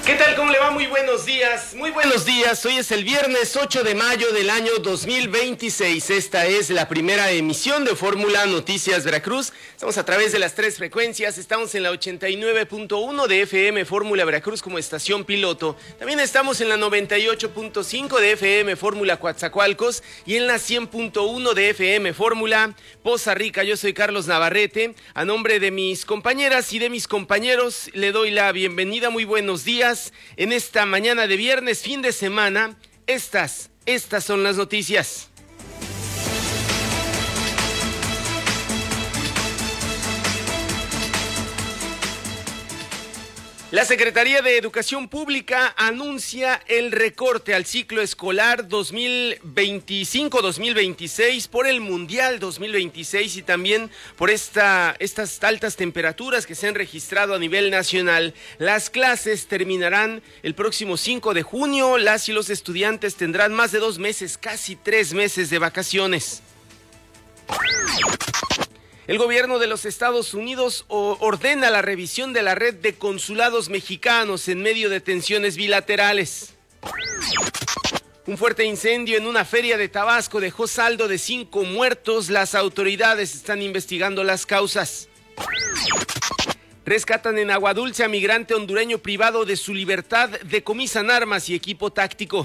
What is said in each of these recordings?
¿Qué tal? ¿Cómo le va? Muy buenos días. Muy buenos días. Hoy es el viernes 8 de mayo del año 2026. Esta es la primera emisión de Fórmula Noticias Veracruz. Estamos a través de las tres frecuencias. Estamos en la 89.1 de FM Fórmula Veracruz como estación piloto. También estamos en la 98.5 de FM Fórmula Coatzacoalcos y en la 100.1 de FM Fórmula Poza Rica. Yo soy Carlos Navarrete. A nombre de mis compañeras y de mis compañeros le doy la bienvenida. Muy buenos días. En esta mañana de viernes, fin de semana, estas son las noticias. La Secretaría de Educación Pública anuncia el recorte al ciclo escolar 2025-2026 por el Mundial 2026 y también por estas altas temperaturas que se han registrado a nivel nacional. Las clases terminarán el próximo 5 de junio. Las y los estudiantes tendrán más de 2 meses, casi 3 meses de vacaciones. El gobierno de los Estados Unidos ordena la revisión de la red de consulados mexicanos en medio de tensiones bilaterales. Un fuerte incendio en una feria de Tabasco dejó saldo de 5 muertos. Las autoridades están investigando las causas. Rescatan en Aguadulce a migrante hondureño privado de su libertad, decomisan armas y equipo táctico.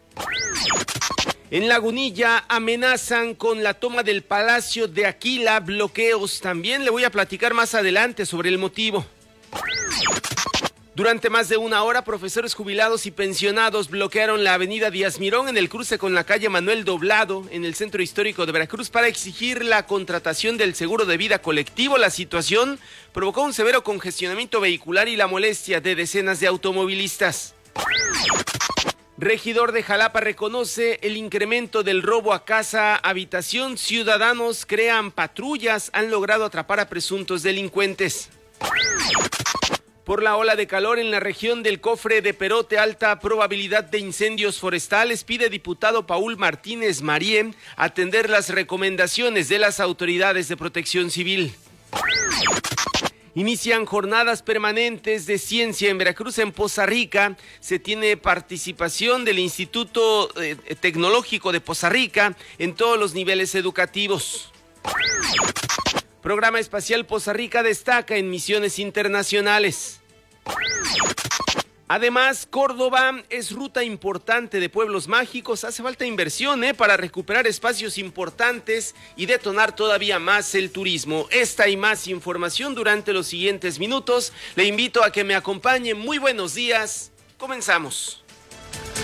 En Lagunilla amenazan con la toma del Palacio de Aquila, bloqueos. También le voy a platicar más adelante sobre el motivo. Durante más de 1 hora, profesores jubilados y pensionados bloquearon la avenida Díaz Mirón en el cruce con la calle Manuel Doblado en el centro histórico de Veracruz para exigir la contratación del seguro de vida colectivo. La situación provocó un severo congestionamiento vehicular y la molestia de decenas de automovilistas. Regidor de Jalapa reconoce el incremento del robo a casa, habitación. Ciudadanos crean patrullas, han logrado atrapar a presuntos delincuentes. Por la ola de calor en la región del Cofre de Perote, alta probabilidad de incendios forestales, pide diputado Paul Martínez Marie atender las recomendaciones de las autoridades de protección civil. Inician jornadas permanentes de ciencia en Veracruz. En Poza Rica se tiene participación del Instituto Tecnológico de Poza Rica en todos los niveles educativos. Programa Espacial Poza Rica destaca en misiones internacionales. Además, Córdoba es ruta importante de pueblos mágicos. Hace falta inversión para recuperar espacios importantes y detonar todavía más el turismo. Esta y más información durante los siguientes minutos. Le invito a que me acompañe. Muy buenos días. Comenzamos.